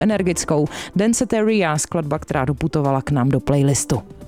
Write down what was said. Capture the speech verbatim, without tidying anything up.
energickou. Dance Ria, skladba, která doputovala k nám do playlistu.